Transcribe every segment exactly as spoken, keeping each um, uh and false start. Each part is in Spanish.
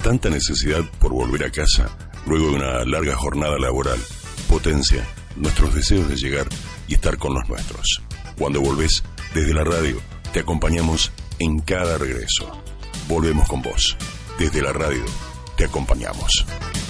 tanta necesidad por volver a casa luego de una larga jornada laboral potencia nuestros deseos de llegar y estar con los nuestros. Cuando volvés, desde la radio, te acompañamos en cada regreso. Volvemos con vos. Desde la radio, te acompañamos.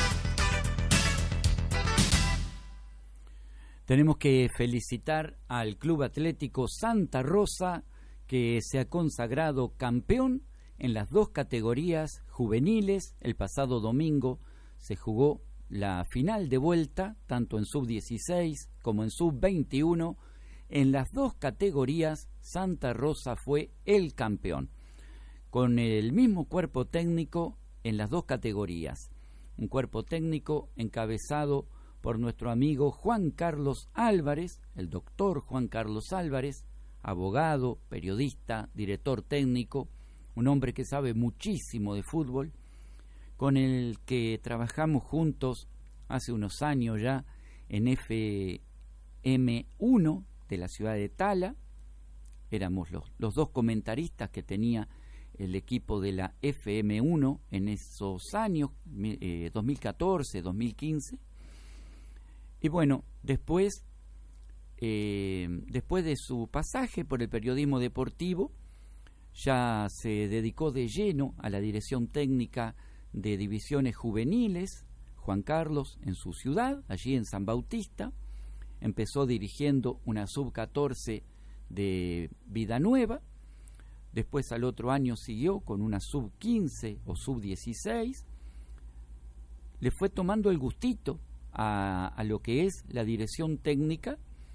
Tenemos que felicitar al Club Atlético Santa Rosa, que se ha consagrado campeón en las dos categorías juveniles. El pasado domingo se jugó la final de vuelta, tanto en sub dieciséis como en sub veintiuno. En las dos categorías, Santa Rosa fue el campeón, con el mismo cuerpo técnico en las dos categorías. Un cuerpo técnico encabezado por nuestro amigo Juan Carlos Álvarez, el doctor Juan Carlos Álvarez, abogado, periodista, director técnico, un hombre que sabe muchísimo de fútbol, con el que trabajamos juntos hace unos años ya en F M uno de la ciudad de Tala. Éramos los, los dos comentaristas que tenía el equipo de la F M uno en esos años, eh, dos mil catorce, dos mil quince. Y bueno, después, eh, después de su pasaje por el periodismo deportivo, ya se dedicó de lleno a la dirección técnica de divisiones juveniles, Juan Carlos, en su ciudad, allí en San Bautista. Empezó dirigiendo una sub catorce de Vida Nueva, después al otro año siguió con una sub quince o sub dieciséis, le fue tomando el gustito a, a lo que es la dirección técnica.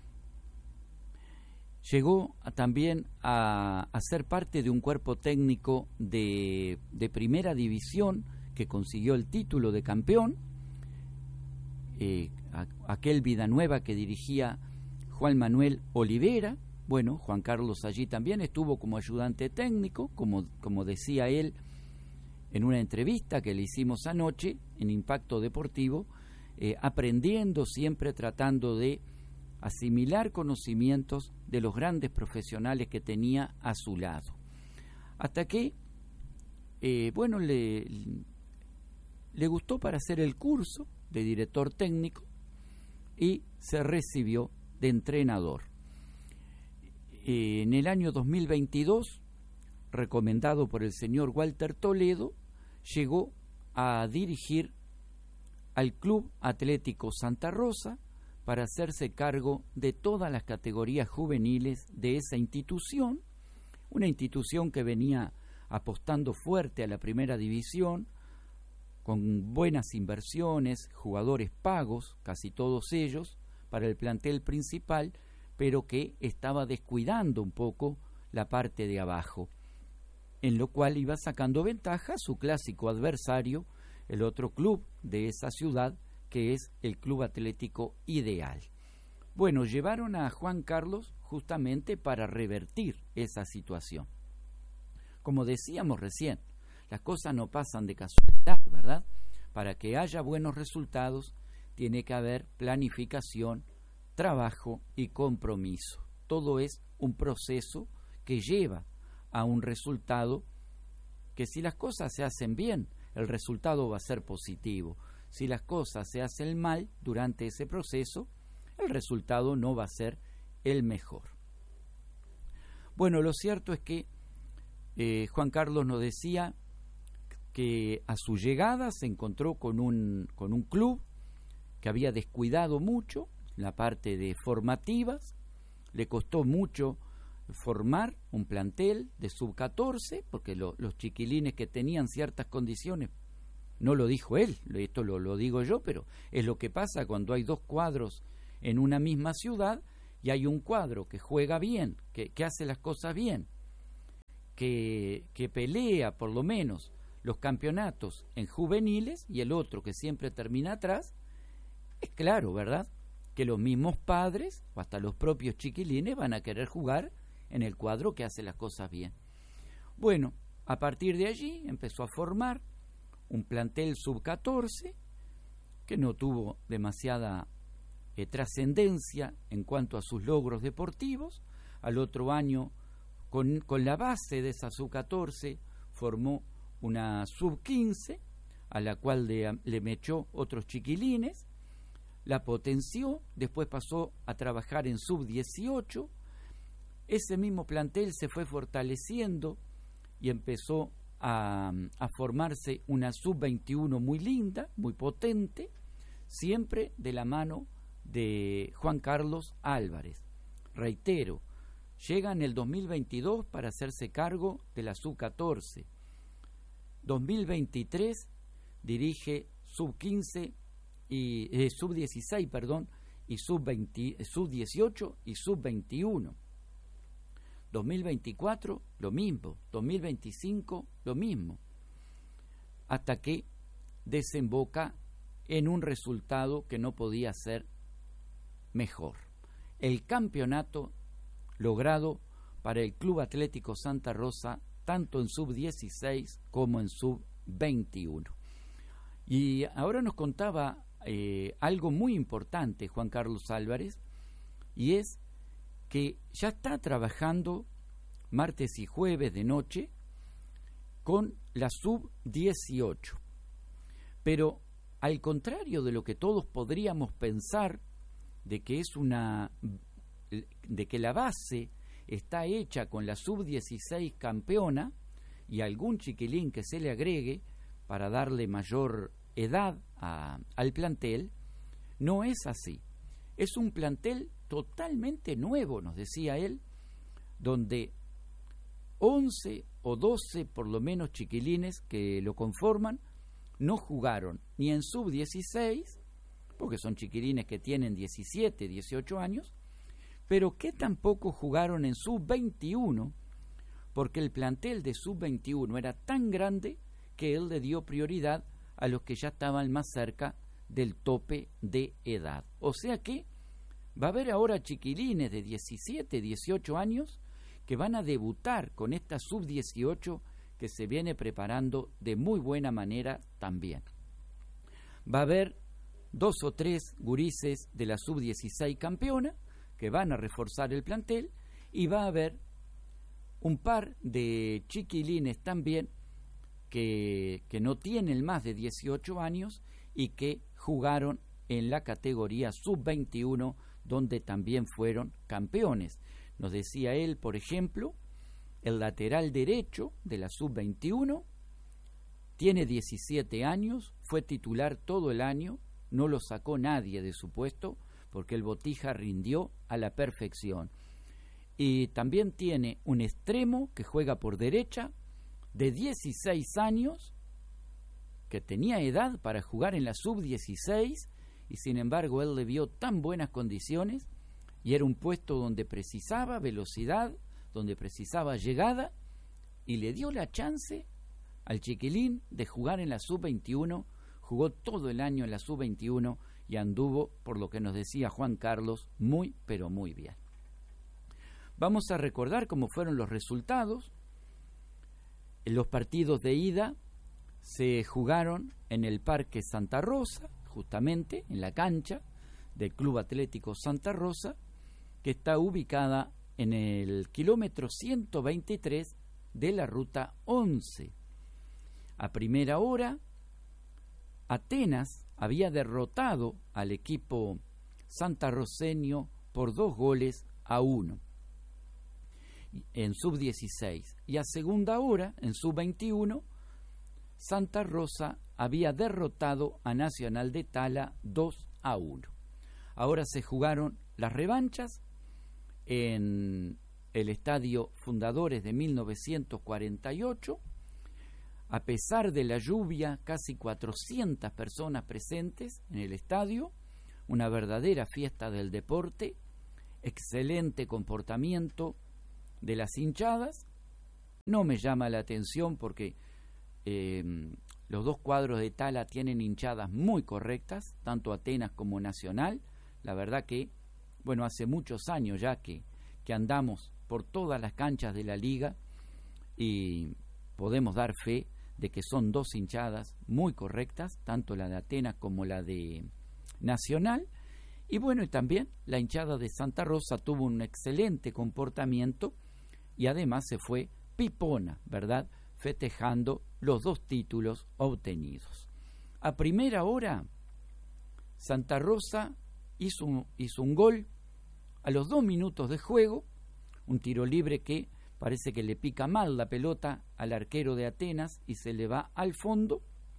Llegó a, también a, a ser parte de un cuerpo técnico de, de primera división que consiguió el título de campeón, eh, a, aquel Vidanueva que dirigía Juan Manuel Olivera. Bueno, Juan Carlos allí también estuvo como ayudante técnico, como, como decía él en una entrevista que le hicimos anoche en Impacto Deportivo, eh, aprendiendo, siempre tratando de asimilar conocimientos de los grandes profesionales que tenía a su lado. Hasta que, eh, bueno, le, le gustó para hacer el curso de director técnico y se recibió de entrenador. En el año dos mil veintidós, recomendado por el señor Walter Toledo, llegó a dirigir al Club Atlético Santa Rosa para hacerse cargo de todas las categorías juveniles de esa institución, una institución que venía apostando fuerte a la primera división, con buenas inversiones, jugadores pagos, casi todos ellos, para el plantel principal, pero que estaba descuidando un poco la parte de abajo, en lo cual iba sacando ventaja su clásico adversario, el otro club de esa ciudad, que es el Club Atlético Ideal. Bueno, llevaron a Juan Carlos justamente para revertir esa situación. Como decíamos recién, las cosas no pasan de casualidad, ¿verdad? Para que haya buenos resultados, tiene que haber planificación, trabajo y compromiso. Todo es un proceso que lleva a un resultado que, si las cosas se hacen bien, el resultado va a ser positivo. Si las cosas se hacen mal durante ese proceso, el resultado no va a ser el mejor. Bueno, lo cierto es que eh, Juan Carlos nos decía que a su llegada se encontró con un, con un club que había descuidado mucho la parte de formativas, le costó mucho formar un plantel de sub catorce, porque lo, los chiquilines que tenían ciertas condiciones, no lo dijo él, esto lo, lo digo yo, pero es lo que pasa cuando hay dos cuadros en una misma ciudad y hay un cuadro que juega bien, que, que hace las cosas bien, que, que pelea por lo menos los campeonatos en juveniles, y el otro que siempre termina atrás. Es claro, ¿verdad?, que los mismos padres o hasta los propios chiquilines van a querer jugar en el cuadro que hace las cosas bien. Bueno, a partir de allí empezó a formar un plantel sub catorce que no tuvo demasiada eh, trascendencia en cuanto a sus logros deportivos. Al otro año, con, con la base de esa sub catorce, formó una sub quince, a la cual le, le mechó otros chiquilines, la potenció, después pasó a trabajar en sub dieciocho. Ese mismo plantel se fue fortaleciendo y empezó a, a formarse una sub veintiuno muy linda, muy potente, siempre de la mano de Juan Carlos Álvarez. Reitero, llega en el dos mil veintidós para hacerse cargo de la sub catorce. dos mil veintitrés dirige sub quince y eh, sub dieciséis, perdón, y sub veinte, sub dieciocho y sub veintiuno. dos mil veinticuatro lo mismo, dos mil veinticinco lo mismo, hasta que desemboca en un resultado que no podía ser mejor. El campeonato logrado para el Club Atlético Santa Rosa, tanto en sub dieciséis como en sub veintiuno. Y ahora nos contaba eh, algo muy importante Juan Carlos Álvarez, y es que ya está trabajando martes y jueves de noche con la sub dieciocho. Pero al contrario de lo que todos podríamos pensar, de que es una de que la base está hecha con la sub dieciséis campeona y algún chiquilín que se le agregue para darle mayor edad a, al plantel, no es así. Es un plantel totalmente nuevo, nos decía él, donde once o doce por lo menos chiquilines que lo conforman no jugaron ni en sub dieciséis, porque son chiquilines que tienen diecisiete, dieciocho años, pero que tampoco jugaron en sub veintiuno, porque el plantel de sub veintiuno era tan grande que él le dio prioridad a los que ya estaban más cerca del tope de edad. O sea que va a haber ahora chiquilines de diecisiete, dieciocho años que van a debutar con esta sub dieciocho que se viene preparando de muy buena manera también. Va a haber dos o tres gurises de la sub dieciséis campeona que van a reforzar el plantel, y va a haber un par de chiquilines también que, que no tienen más de dieciocho años y que jugaron en la categoría sub veintiuno, donde también fueron campeones. Nos decía él, por ejemplo, el lateral derecho de la sub veintiuno tiene diecisiete años, fue titular todo el año, no lo sacó nadie de su puesto porque el Botija rindió a la perfección. Y también tiene un extremo que juega por derecha de dieciséis años, que tenía edad para jugar en la sub dieciséis, y sin embargo él le vio tan buenas condiciones y era un puesto donde precisaba velocidad, donde precisaba llegada, y le dio la chance al chiquilín de jugar en la sub veintiuno. Jugó todo el año en la sub veintiuno y anduvo, por lo que nos decía Juan Carlos, muy pero muy bien. Vamos a recordar cómo fueron los resultados. En los partidos de ida se jugaron en el Parque Santa Rosa, justamente en la cancha del Club Atlético Santa Rosa, que está ubicada en el kilómetro ciento veintitrés de la ruta once. A primera hora, Atenas había derrotado al equipo santarroceño por dos goles a uno en sub dieciséis, y a segunda hora, en sub veintiuno, Santa Rosa había derrotado a Nacional de Tala dos a uno. Ahora se jugaron las revanchas en el Estadio Fundadores de mil novecientos cuarenta y ocho. A pesar de la lluvia, casi cuatrocientas personas presentes en el estadio, una verdadera fiesta del deporte, excelente comportamiento de las hinchadas. No me llama la atención porque eh, los dos cuadros de Tala tienen hinchadas muy correctas, tanto Atenas como Nacional. La verdad que, bueno, hace muchos años ya que, que andamos por todas las canchas de la liga y podemos dar fe de que son dos hinchadas muy correctas, tanto la de Atenas como la de Nacional. Y bueno, y también la hinchada de Santa Rosa tuvo un excelente comportamiento y además se fue pipona, ¿verdad?, festejando los dos títulos obtenidos. A primera hora, Santa Rosa hizo, hizo un gol a los dos minutos de juego, un tiro libre que parece que le pica mal la pelota al arquero de Atenas y se le va al fondo.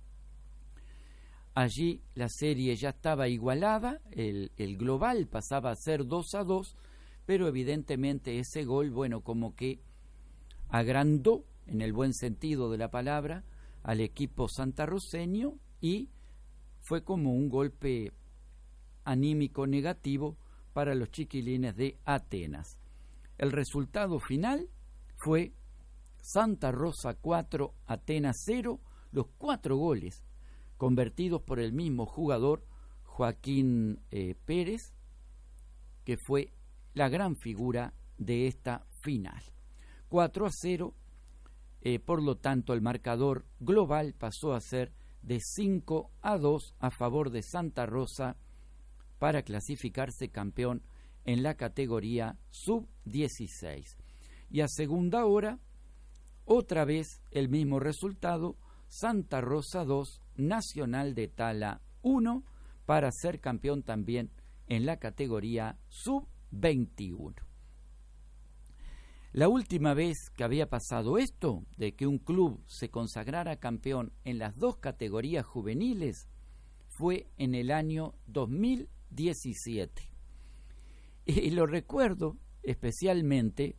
Allí la serie ya estaba igualada, el, el global pasaba a ser dos a dos, pero evidentemente ese gol, bueno, como que agrandó, en el buen sentido de la palabra, al equipo santarroceño y fue como un golpe anímico negativo para los chiquilines de Atenas. El resultado final fue Santa Rosa cuatro, Atenas cero, los cuatro goles convertidos por el mismo jugador, Joaquín eh, Pérez, que fue la gran figura de esta final. cuatro a cero, eh, por lo tanto el marcador global pasó a ser de cinco a dos a favor de Santa Rosa para clasificarse campeón en la categoría sub dieciséis. Y a segunda hora, otra vez el mismo resultado, Santa Rosa dos, Nacional de Tala uno, para ser campeón también en la categoría sub veintiuno. La última vez que había pasado esto, de que un club se consagrara campeón en las dos categorías juveniles, fue en el año dos mil diecisiete. Y lo recuerdo especialmente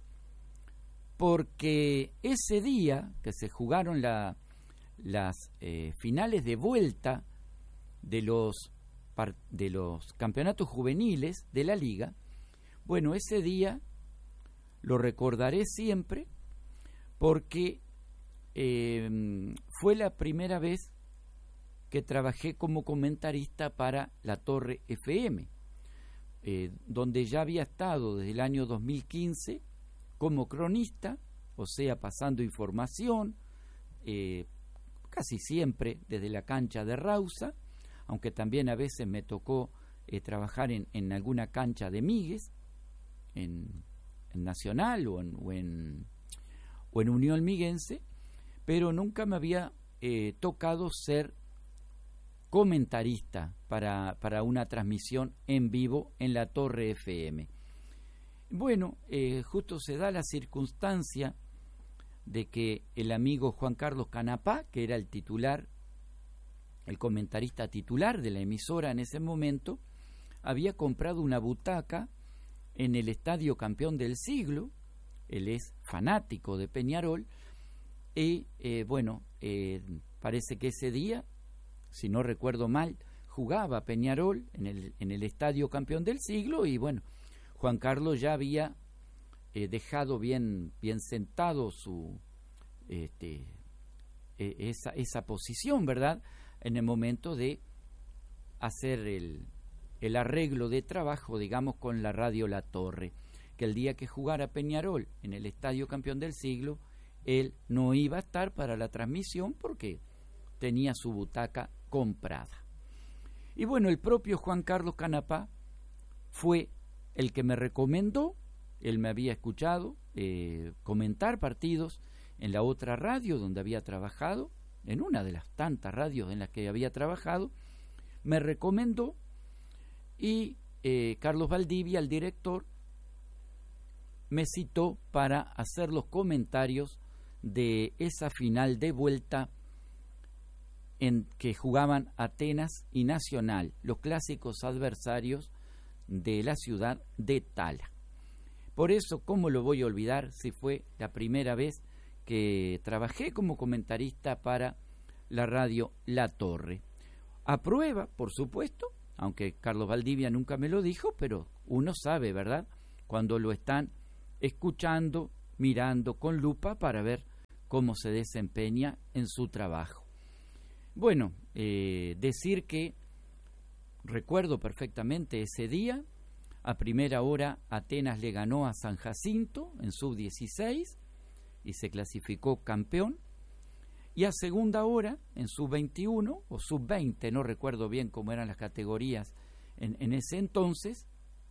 porque ese día que se jugaron la, las eh, finales de vuelta de los, de los campeonatos juveniles de la liga, bueno, ese día lo recordaré siempre porque eh, fue la primera vez que trabajé como comentarista para La Torre F M, eh, donde ya había estado desde el año dos mil quince como cronista, o sea, pasando información, eh, casi siempre desde la cancha de Rausa, aunque también a veces me tocó eh, trabajar en, en alguna cancha de Migues, en, en Nacional o en, o, en, o en Unión Miguense, pero nunca me había eh, tocado ser comentarista para, para una transmisión en vivo en La Torre F M. Bueno, eh, justo se da la circunstancia de que el amigo Juan Carlos Canapá, que era el titular, el comentarista titular de la emisora en ese momento, había comprado una butaca en el Estadio Campeón del Siglo. Él es fanático de Peñarol y eh, bueno, eh, parece que ese día, si no recuerdo mal, jugaba Peñarol en el, en el Estadio Campeón del Siglo y bueno, Juan Carlos ya había eh, dejado bien, bien sentado su este, eh, esa, esa posición, ¿verdad?, en el momento de hacer el, el arreglo de trabajo, digamos, con la radio La Torre, que el día que jugara Peñarol en el Estadio Campeón del Siglo, él no iba a estar para la transmisión porque tenía su butaca comprada. Y bueno, el propio Juan Carlos Canapá fue el que me recomendó. Él me había escuchado eh, comentar partidos en la otra radio donde había trabajado, en una de las tantas radios en las que había trabajado, me recomendó y eh, Carlos Valdivia, el director, me citó para hacer los comentarios de esa final de vuelta en que jugaban Atenas y Nacional, los clásicos adversarios de la ciudad de Tala. Por eso, ¿cómo lo voy a olvidar si fue la primera vez que trabajé como comentarista para la radio La Torre? A prueba, por supuesto, aunque Carlos Valdivia nunca me lo dijo, pero uno sabe, ¿verdad?, cuando lo están escuchando, mirando con lupa para ver cómo se desempeña en su trabajo. Bueno, eh, decir que recuerdo perfectamente ese día. A primera hora Atenas le ganó a San Jacinto en sub dieciséis y se clasificó campeón. Y a segunda hora, en sub veintiuno o sub veinte, no recuerdo bien cómo eran las categorías en, en ese entonces,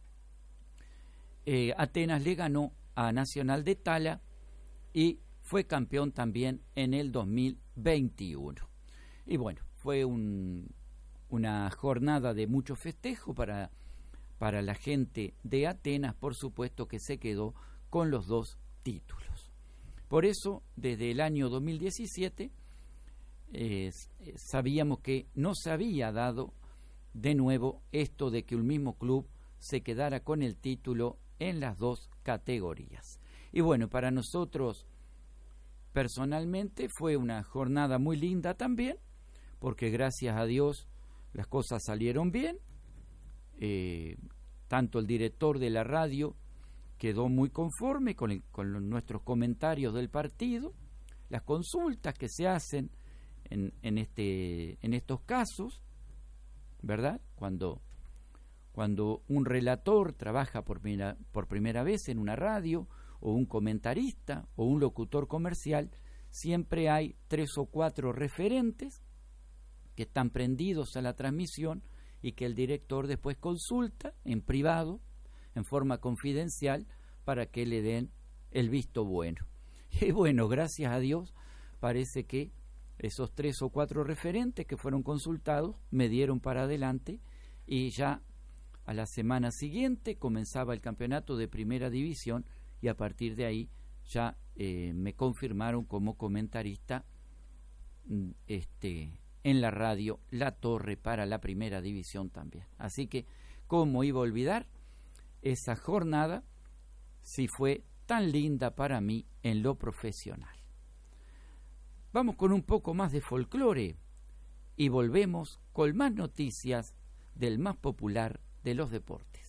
eh, Atenas le ganó a Nacional de Tala y fue campeón también en el dos mil veintiuno. Y bueno, fue un, una jornada de mucho festejo para, para la gente de Atenas, por supuesto que se quedó con los dos títulos. Por eso, desde el año dos mil diecisiete, eh, sabíamos que no se había dado de nuevo esto de que un mismo club se quedara con el título en las dos categorías. Y bueno, para nosotros personalmente fue una jornada muy linda también, porque gracias a Dios las cosas salieron bien. Eh, tanto el director de la radio quedó muy conforme con, el, con los, nuestros comentarios del partido, las consultas que se hacen en, en, este, en estos casos, ¿verdad? Cuando, cuando un relator trabaja por primera, por primera vez en una radio, o un comentarista, o un locutor comercial, siempre hay tres o cuatro referentes que están prendidos a la transmisión y que el director después consulta en privado, en forma confidencial, para que le den el visto bueno. Y bueno, gracias a Dios, parece que esos tres o cuatro referentes que fueron consultados me dieron para adelante, y ya a la semana siguiente comenzaba el campeonato de primera división, y a partir de ahí ya eh, me confirmaron como comentarista este, en la radio La Torre para la primera división también. Así que, ¿cómo iba a olvidar esa jornada si fue tan linda para mí en lo profesional? Vamos con un poco más de folclore y volvemos con más noticias del más popular de los deportes.